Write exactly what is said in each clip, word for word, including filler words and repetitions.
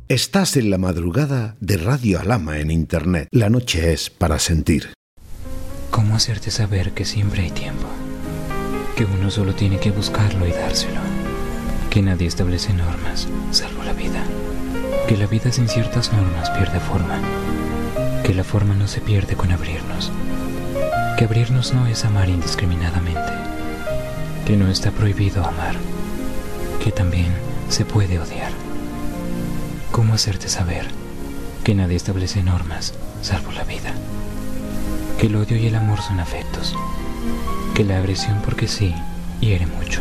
Estás en la madrugada de Radio Alhama en Internet. La noche es para sentir. ¿Cómo hacerte saber que siempre hay tiempo? Que uno solo tiene que buscarlo y dárselo. Que nadie establece normas, salvo la vida. Que la vida sin ciertas normas pierde forma. Que la forma no se pierde con abrirnos. Que abrirnos no es amar indiscriminadamente. Que no está prohibido amar. Que también se puede odiar. ¿Cómo hacerte saber que nadie establece normas, salvo la vida? Que el odio y el amor son afectos. Que la agresión porque sí hiere mucho.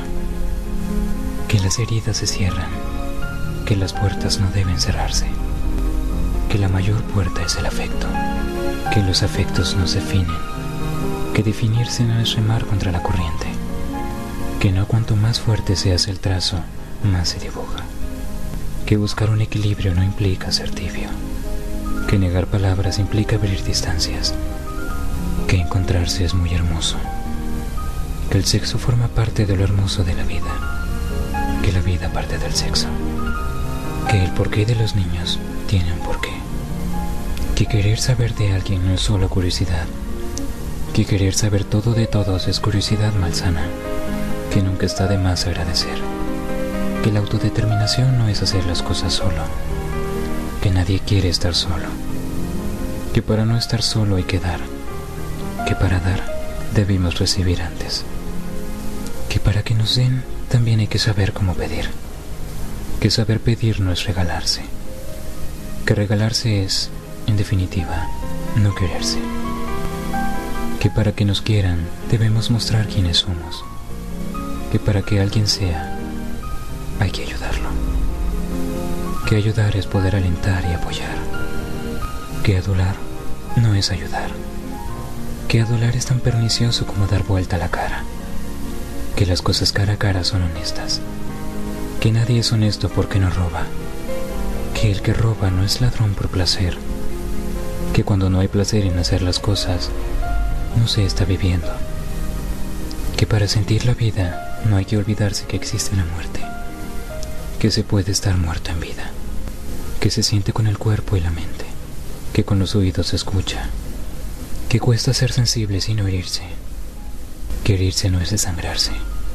Que las heridas se cierran. Que las puertas no deben cerrarse. Que la mayor puerta es el afecto. Que los afectos no se definen. Que definirse no es remar contra la corriente. Que no cuanto más fuerte seas el trazo, más se dibuja. Que buscar un equilibrio no implica ser tibio. Que negar palabras implica abrir distancias. Que encontrarse es muy hermoso. Que el sexo forma parte de lo hermoso de la vida. Que la vida parte del sexo. Que el porqué de los niños tiene un porqué. Que querer saber de alguien no es solo curiosidad. Que querer saber todo de todos es curiosidad malsana. Que nunca está de más agradecer. Que la autodeterminación no es hacer las cosas solo. Que nadie quiere estar solo. Que para no estar solo hay que dar. Que para dar debemos recibir antes. Que para que nos den también hay que saber cómo pedir. Que saber pedir no es regalarse. Que regalarse es, en definitiva, no quererse. Que para que nos quieran debemos mostrar quiénes somos. Que para que alguien sea, hay que ayudarlo. Que ayudar es poder alentar y apoyar. Que adular no es ayudar. Que adular es tan pernicioso como dar vuelta a la cara. Que las cosas cara a cara son honestas. Que nadie es honesto porque no roba. Que el que roba no es ladrón por placer. Que cuando no hay placer en hacer las cosas, no se está viviendo. Que para sentir la vida no hay que olvidarse que existe la muerte. Que se puede estar muerto en vida. Que se siente con el cuerpo y la mente. Que con los oídos se escucha. Que cuesta ser sensible sin herirse. Que herirse no es desangrarse.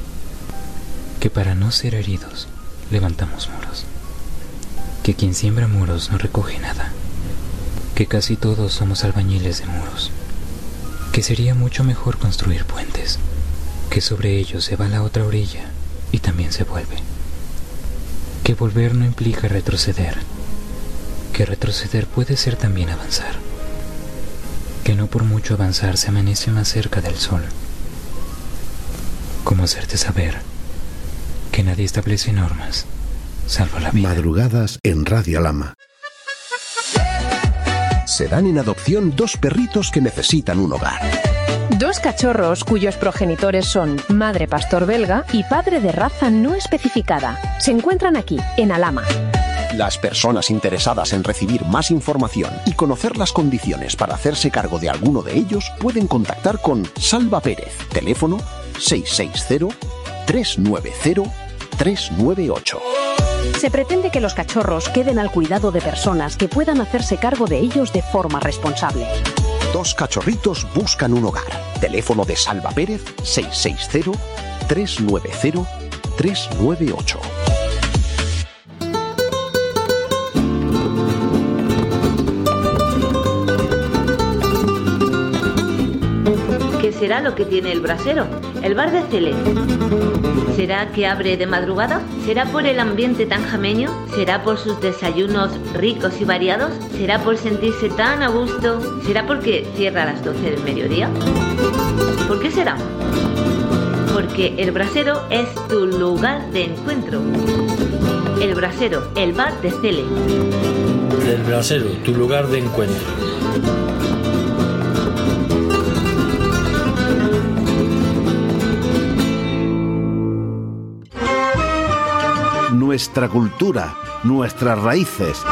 Que para no ser heridos, levantamos muros. Que quien siembra muros no recoge nada. Que casi todos somos albañiles de muros. Que sería mucho mejor construir puentes. Que sobre ellos se va a la otra orilla y también se vuelve. Que volver no implica retroceder. Que retroceder puede ser también avanzar. Que no por mucho avanzar se amanece más cerca del sol. ¿Cómo hacerte saber que nadie establece normas, salvo la vida? Madrugadas en Radio Alhama. Se dan en adopción dos perritos que necesitan un hogar. Dos cachorros cuyos progenitores son madre pastor belga y padre de raza no especificada. Se encuentran aquí, en Alhama. Las personas interesadas en recibir más información y conocer las condiciones para hacerse cargo de alguno de ellos pueden contactar con Salva Pérez, teléfono seis seis cero, tres nueve cero, tres nueve ocho. Se pretende que los cachorros queden al cuidado de personas que puedan hacerse cargo de ellos de forma responsable. Dos cachorritos buscan un hogar. Teléfono de Salva Pérez seis seis cero, tres nueve cero, tres nueve ocho. ¿Qué será lo que tiene el brasero? El bar de Cele. ¿Será que abre de madrugada? ¿Será por el ambiente tan jameño? ¿Será por sus desayunos ricos y variados? ¿Será por sentirse tan a gusto? ¿Será porque cierra a las doce del mediodía? ¿Por qué será? Porque el brasero es tu lugar de encuentro. El brasero, el bar de Cele. El brasero, tu lugar de encuentro. Nuestra cultura, nuestras raíces.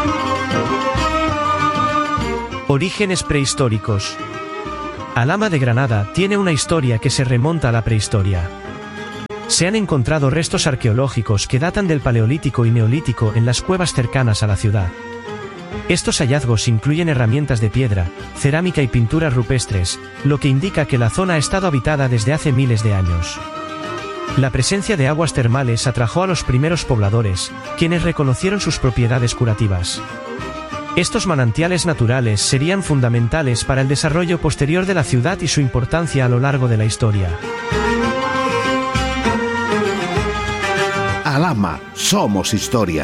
Orígenes prehistóricos. Alhama de Granada tiene una historia que se remonta a la prehistoria. Se han encontrado restos arqueológicos que datan del Paleolítico y Neolítico en las cuevas cercanas a la ciudad. Estos hallazgos incluyen herramientas de piedra, cerámica y pinturas rupestres, lo que indica que la zona ha estado habitada desde hace miles de años. La presencia de aguas termales atrajo a los primeros pobladores, quienes reconocieron sus propiedades curativas. Estos manantiales naturales serían fundamentales para el desarrollo posterior de la ciudad y su importancia a lo largo de la historia. Alhama, somos historia.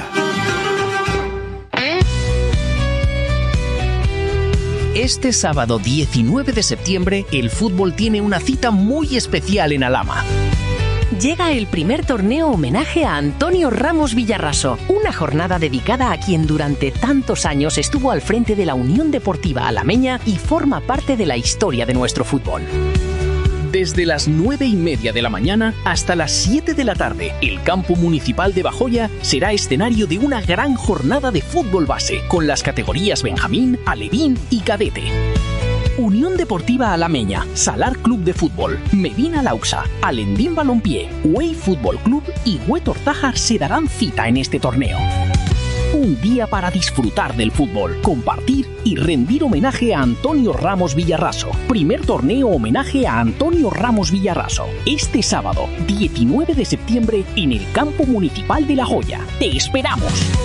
Este sábado diecinueve de septiembre, el fútbol tiene una cita muy especial en Alhama. Llega el primer torneo homenaje a Antonio Ramos Villarraso, una jornada dedicada a quien durante tantos años estuvo al frente de la Unión Deportiva Alameña y forma parte de la historia de nuestro fútbol. Desde las nueve y media de la mañana hasta las siete de la tarde, el campo municipal de Bajoya será escenario de una gran jornada de fútbol base, con las categorías Benjamín, Alevín y Cadete. Unión Deportiva Alameña, Salar Club de Fútbol, Medina Lauxa, Alendín Balompié, Güell Fútbol Club y Huétor Tájar se darán cita en este torneo. Un día para disfrutar del fútbol, compartir y rendir homenaje a Antonio Ramos Villarraso. Primer torneo homenaje a Antonio Ramos Villarraso. Este sábado, diecinueve de septiembre, en el campo municipal de La Joya. ¡Te esperamos!